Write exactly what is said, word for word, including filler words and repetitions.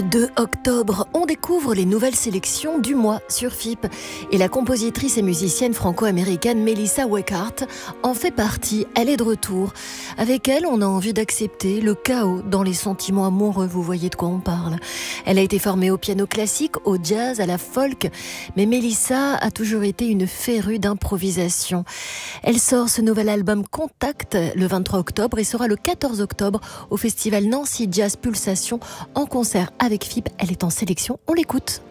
deux octobre, on découvre les nouvelles sélections du mois sur F I P et la compositrice et musicienne franco-américaine Melissa Weghart en fait partie. Elle est de retour. Avec elle, on a envie d'accepter le chaos dans les sentiments amoureux, vous voyez de quoi on parle. Elle a été formée au piano classique, au jazz, à la folk, mais Melissa a toujours été une férue d'improvisation. Elle sort ce nouvel album Contact le vingt-trois octobre et sera le quatorze octobre au festival Nancy Jazz Pulsation en concert avec F I P. Elle est en sélection, on l'écoute.